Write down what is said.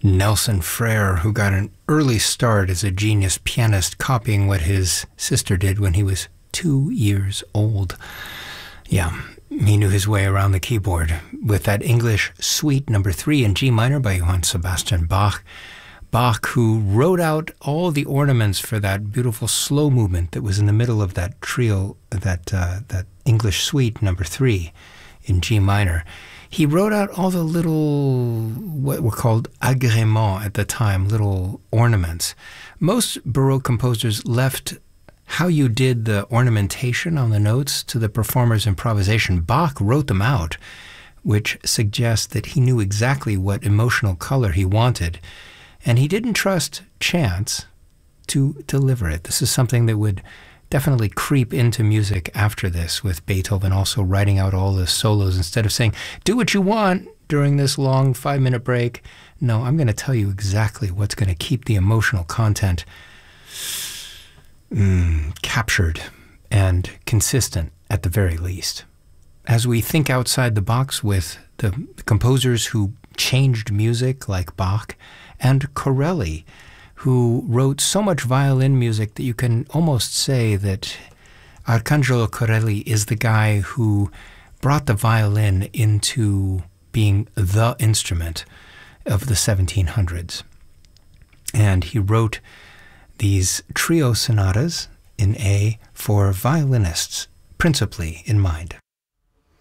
Nelson Frere, who got an early start as a genius pianist, copying what his sister did when he was 2 years old. Yeah, he knew his way around the keyboard with that English Suite No. 3 in G minor by Johann Sebastian Bach. Bach, who wrote out all the ornaments for that beautiful slow movement that was in the middle of that trio, that English Suite No. 3 in G minor. He wrote out all the little, what were called agréments at the time, little ornaments. Most Baroque composers left how you did the ornamentation on the notes to the performer's improvisation. Bach wrote them out, which suggests that he knew exactly what emotional color he wanted, and he didn't trust chance to deliver it. This is something that would definitely creep into music after this, with Beethoven also writing out all the solos instead of saying, do what you want during this long 5-minute break. No, I'm going to tell you exactly what's going to keep the emotional content captured and consistent at the very least. As we think outside the box with the composers who changed music like Bach and Corelli, who wrote so much violin music that you can almost say that Arcangelo Corelli is the guy who brought the violin into being the instrument of the 1700s. And he wrote these trio sonatas in A for violinists, principally in mind.